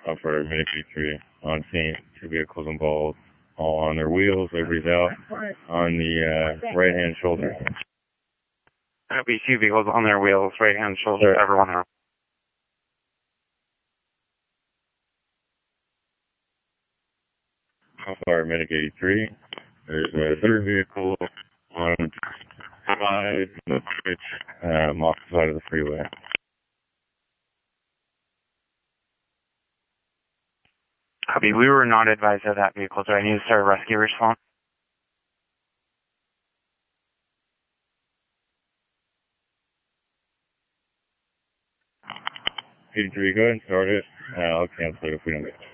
for Medic 83 on scene. 2 vehicles involved, all on their wheels. Everybody's out on the right-hand shoulder. That'll be 2 vehicles on their wheels, right-hand shoulder, everyone out. For Medic 83, there's a 3rd vehicle on the side of the switch, off the side of the freeway. Copy. We were not advised of that vehicle. Do I need to start a rescue response? 83, go ahead and start it. I'll cancel it if we don't get it.